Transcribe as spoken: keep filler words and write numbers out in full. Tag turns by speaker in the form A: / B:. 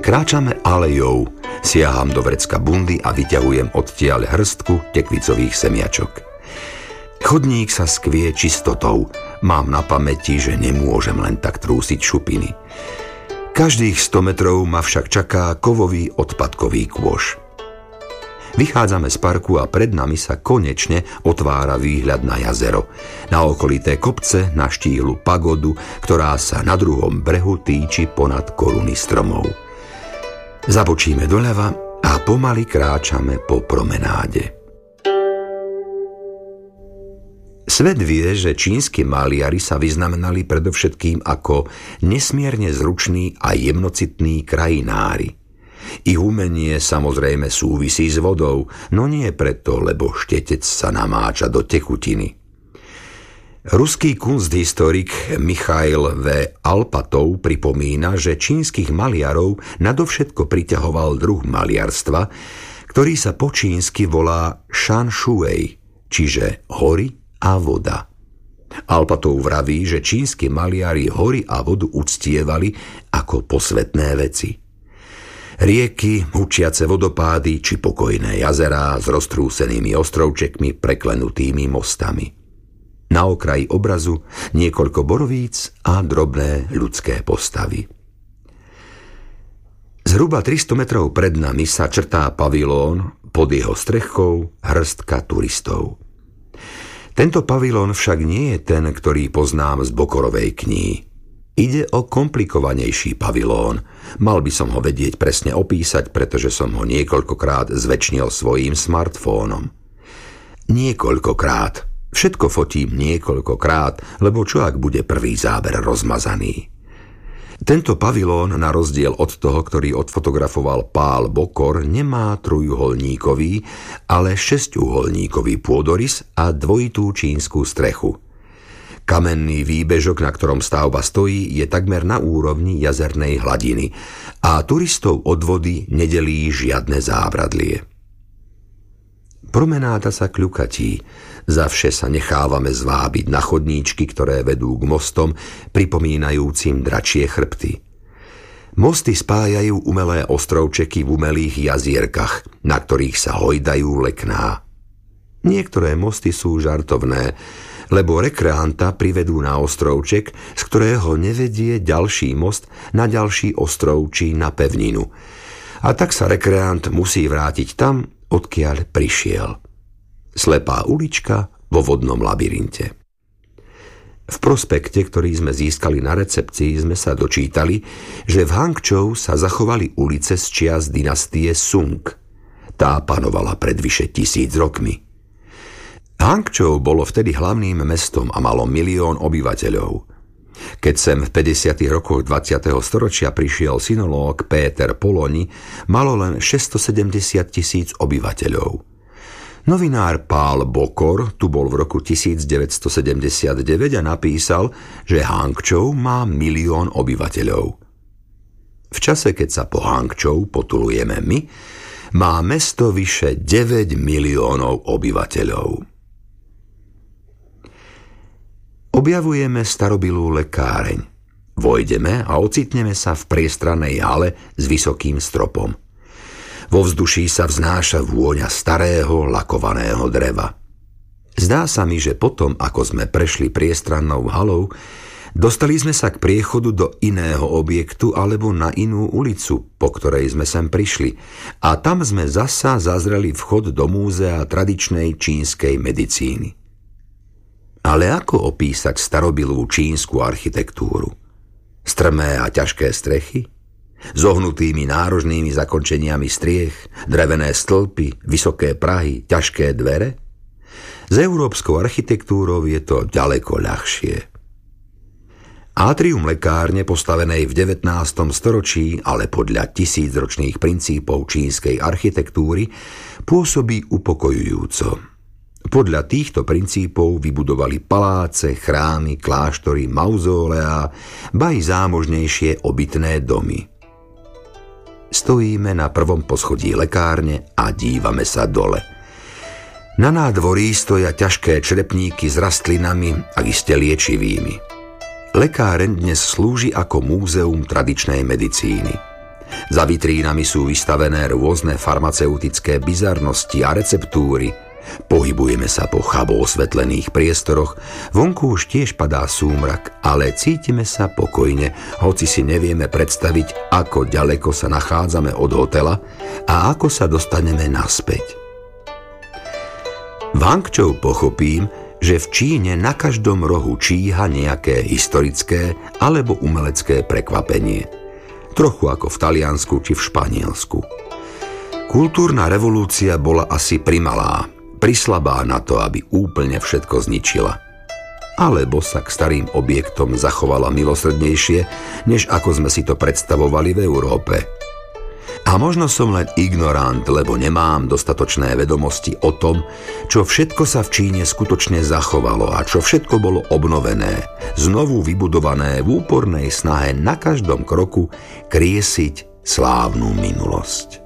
A: Kráčame alejou, siaham do vrecka bundy a vyťahujem odtiaľ hrstku tekvicových semiačok. Chodník sa skvie čistotou, mám na pamäti, že nemôžem len tak trúsiť šupiny. Každých sto metrov ma však čaká kovový odpadkový kôš. Vychádzame z parku a pred nami sa konečne otvára výhľad na jazero, na okolité kopce, na štíhlu pagodu, ktorá sa na druhom brehu týči ponad koruny stromov. Zabočíme doľava a pomaly kráčame po promenáde. Svet vie, že čínski maliari sa vyznamenali predovšetkým ako nesmierne zruční a jemnocitní krajinári. Ich umenie samozrejme súvisí s vodou, no nie preto, lebo štetec sa namáča do tekutiny. Ruský kunsthistorik Michail V. Alpatov pripomína, že čínskych maliarov nadovšetko priťahoval druh maliarstva, ktorý sa po čínsky volá shan shui, čiže hory a voda. Alpatov vraví, že čínski maliari hory a vodu uctievali ako posvetné veci. Rieky, hučiace vodopády či pokojné jazerá s roztrúsenými ostrovčekmi preklenutými mostami. Na okraji obrazu niekoľko borovíc a drobné ľudské postavy. Zhruba tristo metrov pred nami sa črtá pavilón, pod jeho strechou hrstka turistov. Tento pavilón však nie je ten, ktorý poznám z Bokorovej knihy. Ide o komplikovanejší pavilón. Mal by som ho vedieť presne opísať, pretože som ho niekoľkokrát zväčšnil svojím smartfónom. Niekoľkokrát. Všetko fotím niekoľkokrát, lebo čo ak bude prvý záber rozmazaný. Tento pavilón, na rozdiel od toho, ktorý odfotografoval Pál Bokor, nemá trojuholníkový, ale šesťuholníkový pôdorys a dvojitú čínsku strechu. Kamenný výbežok, na ktorom stavba stojí, je takmer na úrovni jazernej hladiny a turistov od vody nedelí žiadne zábradlie. Promenáda sa kľukatí, zavše sa nechávame zvábiť na chodníčky, ktoré vedú k mostom, pripomínajúcim dračie chrbty. Mosty spájajú umelé ostrovčeky v umelých jazierkach, na ktorých sa hojdajú lekná. Niektoré mosty sú žartovné, lebo rekreanta privedú na ostrovček, z ktorého nevedie ďalší most na ďalší ostrov či na pevninu. A tak sa rekreant musí vrátiť tam, odkiaľ prišiel. Slepá ulička vo vodnom labyrinte. V prospekte, ktorý sme získali na recepcii, sme sa dočítali, že v Hangčou sa zachovali ulice z čias dynastie Sung. Tá panovala pred vyše tisíc rokmi. Hangčou bolo vtedy hlavným mestom a malo milión obyvateľov. Keď sem v pädesiatych rokoch dvadsiateho storočia prišiel synológ Péter Poloni, malo len šesťstosedemdesiat tisíc obyvateľov. Novinár Pál Bokor tu bol v roku devätnásťstosedemdesiatdeväť a napísal, že Hangčou má milión obyvateľov. V čase, keď sa po Hangčou potulujeme my, má mesto vyše deväť miliónov obyvateľov. Objavujeme starobilú lekáreň. Vojdeme a ocitneme sa v priestrannej hale s vysokým stropom. Vo vzduší sa vznáša vôňa starého lakovaného dreva. Zdá sa mi, že potom, ako sme prešli priestrannou halou, dostali sme sa k priechodu do iného objektu alebo na inú ulicu, po ktorej sme sem prišli, a tam sme zasa zazreli vchod do múzea tradičnej čínskej medicíny. Ale ako opísať starobilú čínsku architektúru? Strmé a ťažké strechy? Zohnutými nárožnými zakončeniami striech, drevené stĺpy, vysoké prahy, ťažké dvere? S európskou architektúrou je to ďaleko ľahšie. Átrium lekárne, postavenej v devätnástom storočí, ale podľa tisícročných princípov čínskej architektúry, pôsobí upokojujúco. Podľa týchto princípov vybudovali paláce, chrámy, kláštory, mauzóleá, ba i zámožnejšie obytné domy. Stojíme na prvom poschodí lekárne a dívame sa dole. Na nádvorí stoja ťažké črepníky s rastlinami a iste liečivými. Lekáreň dnes slúži ako múzeum tradičnej medicíny. Za vitrínami sú vystavené rôzne farmaceutické bizarnosti a receptúry. Pohybujeme sa po chabo osvetlených priestoroch, vonku už tiež padá súmrak, ale cítime sa pokojne, hoci si nevieme predstaviť, ako ďaleko sa nachádzame od hotela a ako sa dostaneme naspäť. V Hangčou pochopím, že v Číne na každom rohu číha nejaké historické alebo umelecké prekvapenie. Trochu ako v Taliansku či v Španielsku. Kultúrna revolúcia bola asi primalá, prislabá na to, aby úplne všetko zničila. Alebo sa k starým objektom zachovala milosrdnejšie, než ako sme si to predstavovali v Európe. A možno som len ignorant, lebo nemám dostatočné vedomosti o tom, čo všetko sa v Číne skutočne zachovalo a čo všetko bolo obnovené, znovu vybudované v úpornej snahe na každom kroku kriesiť slávnu minulosť.